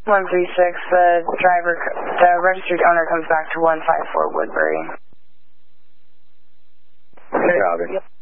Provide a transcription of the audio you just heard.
136, the registered owner comes back to 154 Woodbury. Copy. Yep.